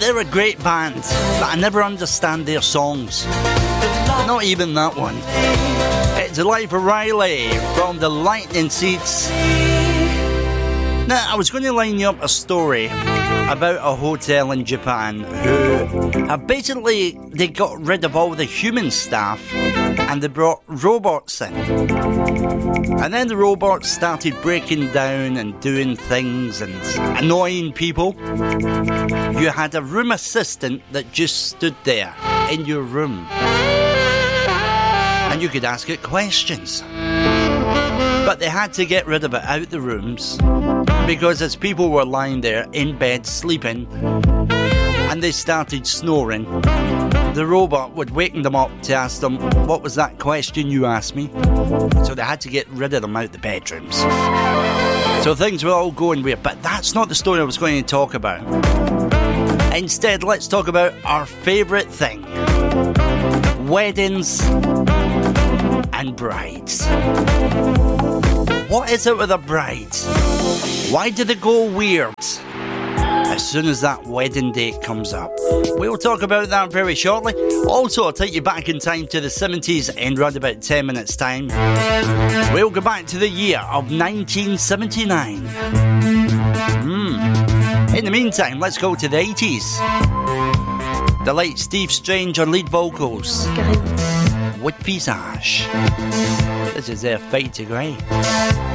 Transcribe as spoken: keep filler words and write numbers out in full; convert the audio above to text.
they're a great band, but I never understand their songs. Not even that one. It's Life O'Reilly from the Lightning Seeds. Now, I was going to line you up a story about a hotel in Japan who have basically, they got rid of all the human staff and they brought robots in. And then the robots started breaking down and doing things and annoying people. You had a room assistant that just stood there in your room. And you could ask it questions. But they had to get rid of it out the rooms because as people were lying there in bed sleeping and they started snoring, the robot would waken them up to ask them, what was that question you asked me? So they had to get rid of them out the bedrooms. So things were all going weird, but that's not the story I was going to talk about. Instead, let's talk about our favourite thing. Weddings and brides. What is it with the brides? Why do they go weird as soon as that wedding date comes up? We'll talk about that very shortly. Also, I'll take you back in time to the seventies in around about ten minutes time. We'll go back to the year of nineteen seventy-nine. Mm. In the meantime, let's go to the eighties. The late Steve Strange on lead vocals with Visage. This is their Fade to Grey.